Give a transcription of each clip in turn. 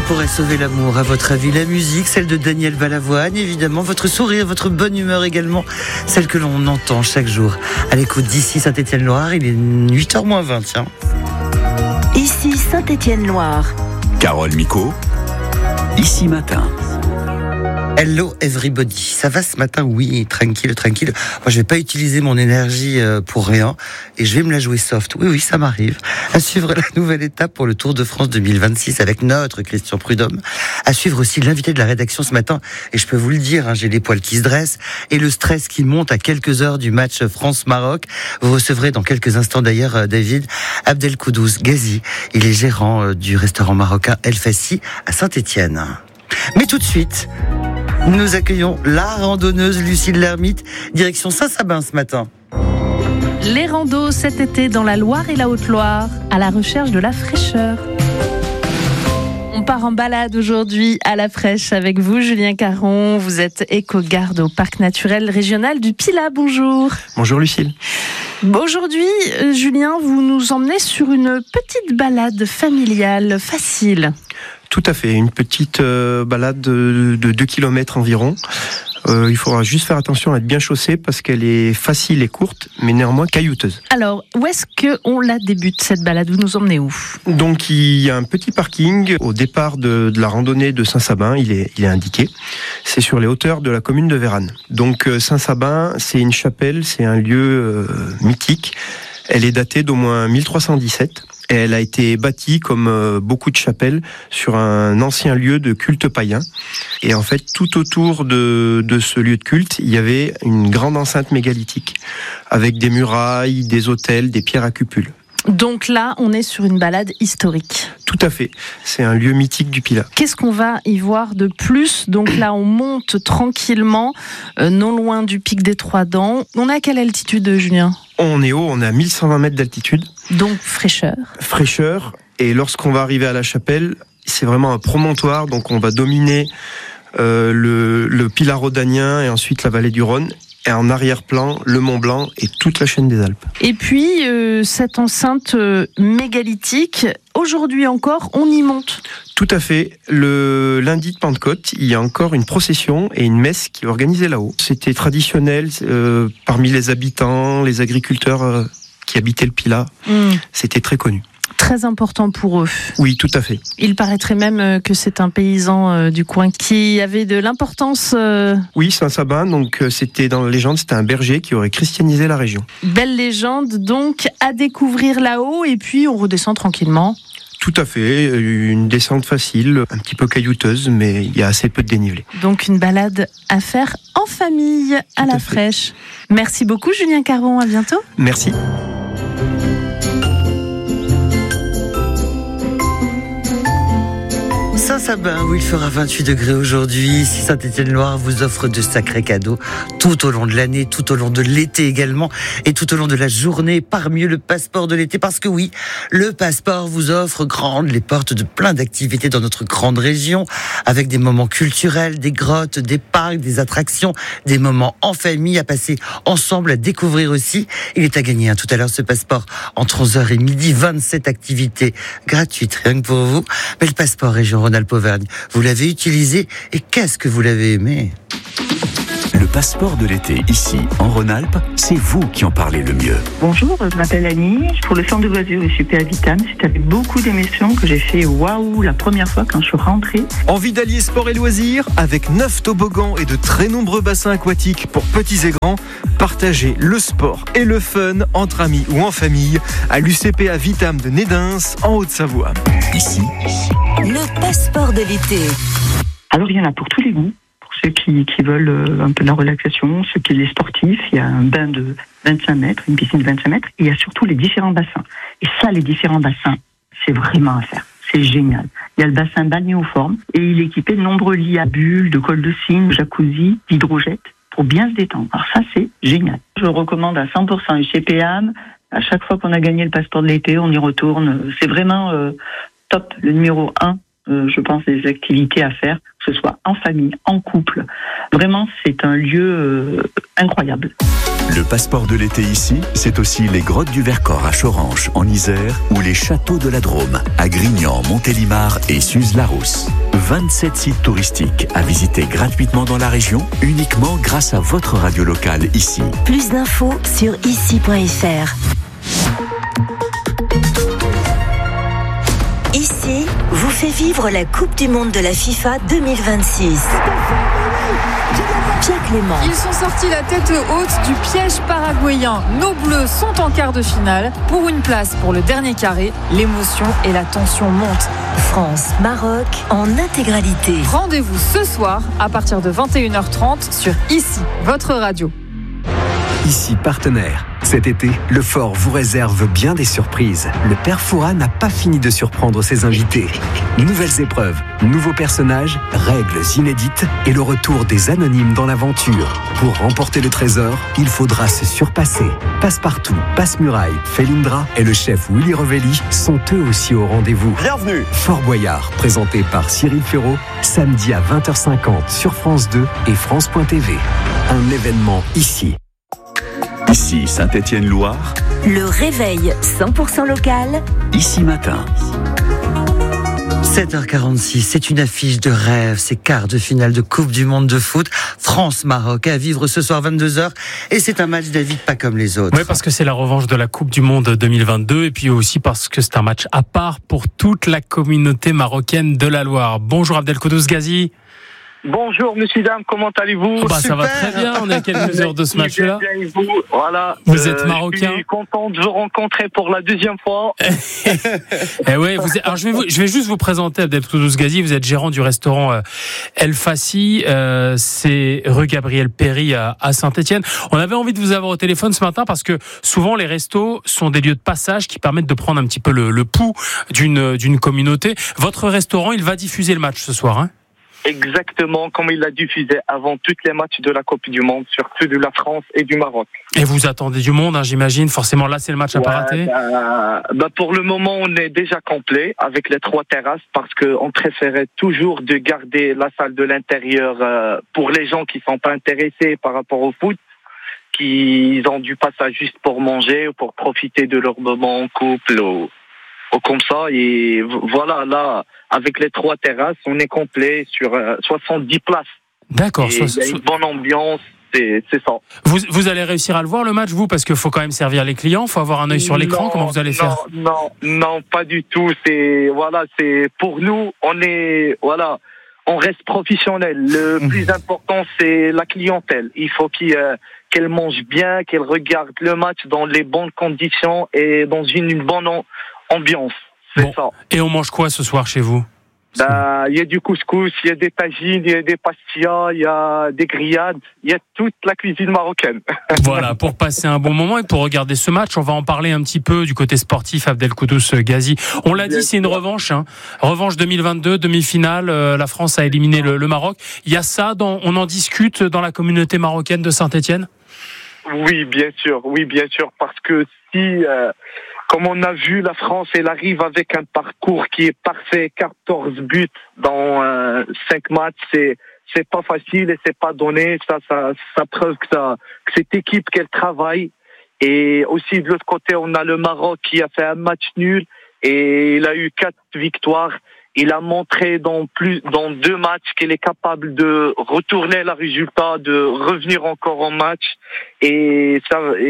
pourrait sauver l'amour, à votre avis? La musique, celle de Daniel Balavoine, évidemment, votre sourire, votre bonne humeur également, celle que l'on entend chaque jour. À l'écoute d'ici Saint-Étienne-Loire, il est 8h moins 20, tiens. Ici Saint-Étienne-Loire. Carole Micot, Ici Matin. Hello everybody, ça va ce matin? Oui, tranquille. Moi je vais pas utiliser mon énergie pour rien et je vais me la jouer soft. Oui, ça m'arrive. À suivre la nouvelle étape pour le Tour de France 2026 avec notre Christian Prudhomme. À suivre aussi l'invité de la rédaction ce matin. Et je peux vous le dire, j'ai les poils qui se dressent et le stress qui monte à quelques heures du match France-Maroc. Vous recevrez dans quelques instants d'ailleurs David Abdelkoudous Ghazi. Il est gérant du restaurant marocain El Fassi à Saint-Étienne. Mais tout de suite, nous accueillons la randonneuse Lucille Lermite, direction Saint-Sabin ce matin. Les randos cet été dans la Loire et la Haute-Loire, à la recherche de la fraîcheur. On part en balade aujourd'hui à la fraîche avec vous, Julien Caron. Vous êtes éco-garde au Parc naturel régional du Pilat. Bonjour. Bonjour Lucille. Aujourd'hui, Julien, vous nous emmenez sur une petite balade familiale facile. Tout à fait, une petite balade de 2 km environ. Il faudra juste faire attention à être bien chaussé parce qu'elle est facile et courte, mais néanmoins caillouteuse. Alors, où est-ce qu'on la débute cette balade? Vous nous emmenez où? Donc il y a un petit parking au départ de la randonnée de Saint-Sabin, il est indiqué. C'est sur les hauteurs de la commune de Véranne. Donc Saint-Sabin, c'est une chapelle, c'est un lieu mythique. Elle est datée d'au moins 1317. Et elle a été bâtie, comme beaucoup de chapelles, sur un ancien lieu de culte païen. Et en fait, tout autour de ce lieu de culte, il y avait une grande enceinte mégalithique, avec des murailles, des autels, des pierres à cupules. Donc là, on est sur une balade historique. Tout à fait. C'est un lieu mythique du Pilat. Qu'est-ce qu'on va y voir de plus? Donc là, on monte tranquillement, non loin du pic des Trois Dents. On est à quelle altitude, Julien? On est haut, on est à 1120 mètres d'altitude. Donc fraîcheur. Fraîcheur. Et lorsqu'on va arriver à la chapelle, c'est vraiment un promontoire. Donc on va dominer le Pilat rhodanien et ensuite la vallée du Rhône. Et en arrière-plan, le Mont Blanc et toute la chaîne des Alpes. Et puis, cette enceinte mégalithique, aujourd'hui encore, on y monte. Tout à fait. Le lundi de Pentecôte, il y a encore une procession et une messe qui est organisée là-haut. C'était traditionnel parmi les habitants, les agriculteurs qui habitaient le Pilat. C'était très connu. Très important pour eux. Oui, tout à fait. Il paraîtrait même que c'est un paysan du coin qui avait de l'importance. Oui, Saint-Sabin, donc c'était dans la légende, c'était un berger qui aurait christianisé la région. Belle légende, donc, à découvrir là-haut, et puis on redescend tranquillement. Tout à fait, une descente facile, un petit peu caillouteuse, mais il y a assez peu de dénivelé. Donc une balade à faire en famille, à la fraîche. Merci beaucoup Julien Caron, à bientôt. Merci. Saint-Sabin, où il fera 28 degrés aujourd'hui. Si Saint-Étienne-Loire vous offre de sacrés cadeaux tout au long de l'année, tout au long de l'été également, et tout au long de la journée, parmi eux le passeport de l'été. Parce que oui, le passeport vous offre grandes les portes de plein d'activités dans notre grande région, avec des moments culturels, des grottes, des parcs, des attractions, des moments en famille à passer ensemble, à découvrir aussi. Il est à gagner tout à l'heure ce passeport entre 11h et midi, 27 activités gratuites, rien que pour vous. Mais le passeport région Rhône-Alpes-Auvergne, vous l'avez utilisé et qu'est-ce que vous l'avez aimé? Le passeport de l'été, ici, en Rhône-Alpes, c'est vous qui en parlez le mieux. Bonjour, je m'appelle Annie. Pour le centre de loisirs et Super Vitam, c'est avec beaucoup d'émotions que j'ai fait waouh la première fois quand je suis rentrée. Envie d'allier sport et loisirs avec 9 toboggans et de très nombreux bassins aquatiques pour petits et grands. Partagez le sport et le fun entre amis ou en famille à l'UCPA Vitam de Nédens, en Haute-Savoie. Ici, Le passeport de l'été. Alors il y en a pour tous les goûts. Ceux qui veulent un peu de la relaxation, ceux qui sont les sportifs, il y a un bain de 25 mètres, une piscine de 25 mètres, et il y a surtout les différents bassins. Et ça, les différents bassins, c'est vraiment à faire. C'est génial. Il y a le bassin balnéoforme, et il est équipé de nombreux lits à bulles, de cols de cygne, de jacuzzi, d'hydrojets, pour bien se détendre. Alors ça, c'est génial. Je recommande à 100% UCPAM. À chaque fois qu'on a gagné le passeport de l'été, on y retourne. C'est vraiment top, le numéro 1 je pense, des activités à faire, que ce soit en famille, en couple. Vraiment, c'est un lieu incroyable. Le passeport de l'été ici, c'est aussi les grottes du Vercors à Choranche, en Isère, ou les châteaux de la Drôme, à Grignan, Montélimar et Suze-la-Rousse. 27 sites touristiques à visiter gratuitement dans la région, uniquement grâce à votre radio locale ici. Plus d'infos sur ici.fr. Ici vous fait vivre la Coupe du Monde de la FIFA 2026. Pierre Clément. Ils sont sortis la tête haute du piège paraguayen. Nos Bleus sont en quart de finale. Pour une place pour le dernier carré, l'émotion et la tension montent. France-Maroc en intégralité. Rendez-vous ce soir à partir de 21h30 sur Ici, votre radio. Ici partenaire. Cet été, le Fort vous réserve bien des surprises. Le Père Fouras n'a pas fini de surprendre ses invités. Nouvelles épreuves, nouveaux personnages, règles inédites et le retour des anonymes dans l'aventure. Pour remporter le trésor, il faudra se surpasser. Passepartout, Passe-Muraille, Felindra et le chef Willy Revelli sont eux aussi au rendez-vous. Bienvenue. Fort Boyard, présenté par Cyril Ferraud, samedi à 20h50 sur France 2 et France.tv. Un événement ici. Ici Saint-Étienne-Loire, Le réveil 100% local. ici matin. 7h46, c'est une affiche de rêve, c'est quart de finale de Coupe du Monde de foot, France-Maroc à vivre ce soir 22h, et c'est un match, David, pas comme les autres. Oui, parce que c'est la revanche de la Coupe du Monde 2022, et puis aussi parce que c'est un match à part pour toute la communauté marocaine de la Loire. Bonjour Abdelkoudous Ghazi. Bonjour, monsieur, dame, comment allez-vous? Ça va très bien, on est à quelques heures de ce match-là. Voilà. Vous êtes marocain. Je suis content de vous rencontrer pour la deuxième fois. Eh ouais, alors je vais juste vous présenter Abdelkoudous Ghazi, vous êtes gérant du restaurant El Fassi, c'est rue Gabriel Péry à Saint-Étienne. On avait envie de vous avoir au téléphone ce matin parce que souvent les restos sont des lieux de passage qui permettent de prendre un petit peu le pouls d'une communauté. Votre restaurant, il va diffuser le match ce soir, hein? Exactement, comme il l'a diffusé avant tous les matchs de la Coupe du Monde, surtout de la France et du Maroc. Et vous attendez du monde, hein, j'imagine. Forcément, là, c'est le match à pas rater. Pour le moment, on est déjà complet avec les 3 terrasses parce qu'on préférait toujours de garder la salle de l'intérieur pour les gens qui sont pas intéressés par rapport au foot, qui ont du passage juste pour manger ou pour profiter de leur moment en couple ou comme ça. Et voilà, là, avec les 3 terrasses, on est complet sur 70 places. D'accord. Il y a une bonne ambiance, c'est ça. Vous allez réussir à le voir, le match, vous? Parce qu'il faut quand même servir les clients, il faut avoir un œil sur l'écran. Comment vous allez faire? Non, pas du tout. C'est pour nous, on reste professionnel. Le plus important, c'est la clientèle. Il faut qu'elle mange bien, qu'elle regarde le match dans les bonnes conditions et dans une bonne ambiance. C'est ça. Et on mange quoi ce soir chez vous? Il y a du couscous, il y a des tagines, il y a des pastillas, il y a des grillades, il y a toute la cuisine marocaine. Voilà, pour passer un bon moment et pour regarder ce match, on va en parler un petit peu du côté sportif, Abdelkoudous Ghazi. On l'a dit, c'est une revanche, hein. Revanche 2022, demi-finale, la France a éliminé le Maroc. Il y a ça, on en discute dans la communauté marocaine de Saint-Étienne? Oui, bien sûr, parce que si... Comme on a vu, la France, elle arrive avec un parcours qui est parfait, 14 buts dans 5 matchs, c'est pas facile et c'est pas donné. Ça preuve que cette équipe qu'elle travaille. Et aussi de l'autre côté, on a le Maroc qui a fait un match nul et il a eu 4 victoires. Il a montré dans 2 matchs qu'il est capable de retourner le résultat, de revenir encore en match. Et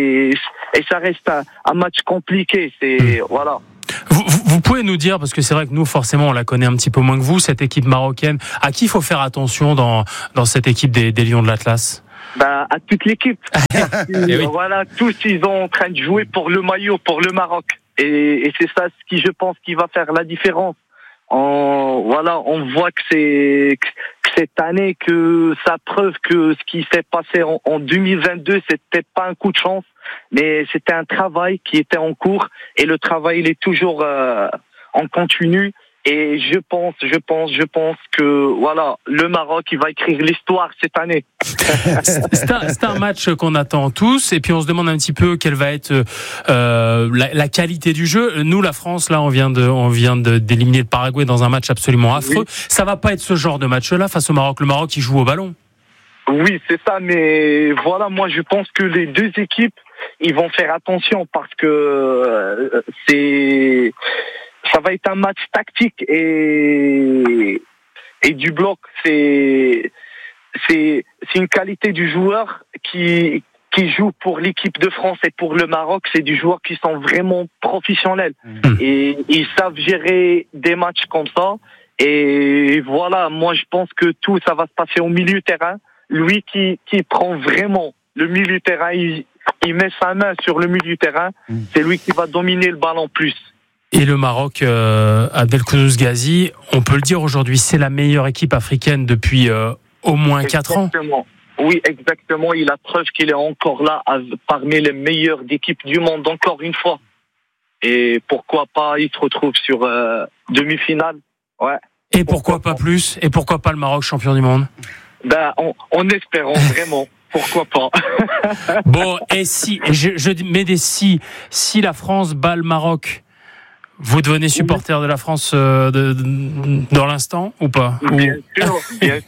ça reste un match compliqué. Voilà. Vous pouvez nous dire, parce que c'est vrai que nous, forcément, on la connaît un petit peu moins que vous, cette équipe marocaine. À qui il faut faire attention dans cette équipe des Lions de l'Atlas? À toute l'équipe. Oui. Voilà, tous ils sont en train de jouer pour le maillot, pour le Maroc. Et c'est ça ce qui, je pense, qui va faire la différence. On voit que cette année, que ça preuve que ce qui s'est passé en 2022, c'était pas un coup de chance, mais c'était un travail qui était en cours et le travail il est toujours en continu Et je pense que voilà, le Maroc, il va écrire l'histoire cette année. C'est un match qu'on attend tous, et puis on se demande un petit peu quelle va être la qualité du jeu. Nous, la France, là, on vient d'éliminer le Paraguay dans un match absolument affreux. Oui. Ça va pas être ce genre de match-là face au Maroc. Le Maroc, il joue au ballon. Oui, c'est ça, mais voilà, moi, je pense que les deux équipes, ils vont faire attention parce que ça va être un match tactique et du bloc. C'est une qualité du joueur qui joue pour l'équipe de France et pour le Maroc. C'est des joueurs qui sont vraiment professionnels et ils savent gérer des matchs comme ça. Et voilà, moi je pense que tout ça va se passer au milieu terrain. Lui qui prend vraiment le milieu terrain, il met sa main sur le milieu terrain. C'est lui qui va dominer le ballon plus. Et le Maroc, Abdelkounouz Ghazi, on peut le dire aujourd'hui, c'est la meilleure équipe africaine depuis au moins 4 ans. Oui, exactement. Il a preuve qu'il est encore là parmi les meilleures équipes du monde, encore une fois. Et pourquoi pas, il se retrouve sur demi-finale. Ouais. Et pourquoi pas plus? Et pourquoi pas le Maroc champion du monde? En espérant vraiment. Pourquoi pas? Bon, et si, je mets des si la France bat le Maroc, vous devenez supporter de la France dans l'instant ou pas? Bien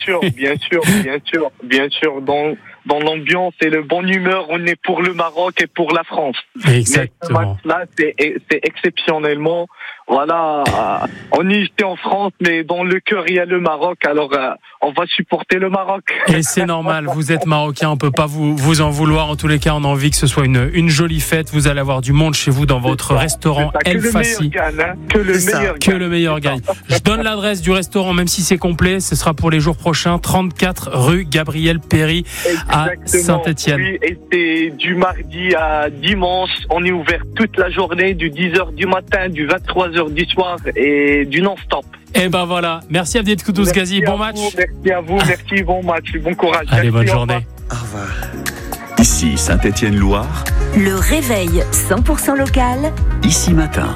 sûr. Dans l'ambiance et le bon humeur, on est pour le Maroc et pour la France. Exactement. Mais ce match-là, c'est exceptionnellement. Voilà, on y était en France, mais dans le cœur, il y a le Maroc. Alors, on va supporter le Maroc. Et c'est normal, vous êtes marocain, on peut pas vous en vouloir. En tous les cas, on a envie que ce soit une jolie fête. Vous allez avoir du monde chez vous dans votre restaurant El Fassi. Que le meilleur gagne. Je donne l'adresse du restaurant, même si c'est complet. Ce sera pour les jours prochains. 34 rue Gabriel Péri à Saint-Étienne. Oui, et c'est du mardi à dimanche. On est ouvert toute la journée, du 10h du matin, du 23h du soir et du non-stop. Et ben voilà. Merci Abdelkounouz Ghazi. Bon match. Merci à vous. Merci. Bon match. Bon courage. Allez, bonne journée. Au revoir. Ici Saint-Étienne-Loire. Le réveil 100% local. Ici Matin.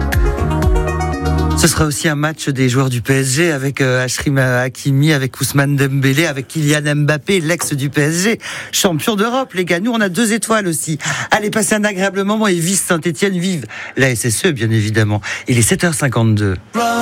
Ce sera aussi un match des joueurs du PSG avec Achraf Hakimi, avec Ousmane Dembélé, avec Kylian Mbappé, l'ex du PSG, champion d'Europe. Les gars, nous on a 2 étoiles aussi. Allez, passez un agréable moment et vive Saint-Étienne, vive la SSE bien évidemment. Il est 7h52.